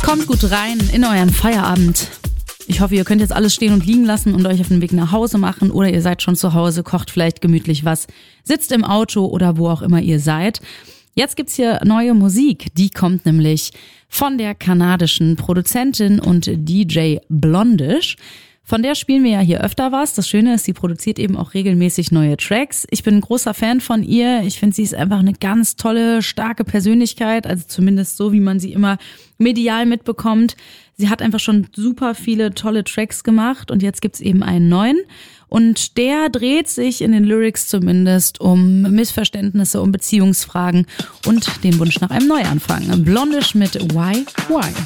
Kommt gut rein in euren Feierabend. Ich hoffe, ihr könnt jetzt alles stehen und liegen lassen und euch auf den Weg nach Hause machen oder ihr seid schon zu Hause, kocht vielleicht gemütlich was, sitzt im Auto oder wo auch immer ihr seid. Jetzt gibt's hier neue Musik, die kommt nämlich von der kanadischen Produzentin und DJ Blondish. Von der spielen wir ja hier öfter was. Das Schöne ist, sie produziert eben auch regelmäßig neue Tracks. Ich bin ein großer Fan von ihr. Ich finde, sie ist einfach eine ganz tolle, starke Persönlichkeit. Also zumindest so, wie man sie immer medial mitbekommt. Sie hat einfach schon super viele tolle Tracks gemacht und jetzt gibt's eben einen neuen. Und der dreht sich in den Lyrics zumindest um Missverständnisse, um Beziehungsfragen und den Wunsch nach einem Neuanfang. Blondish mit Why?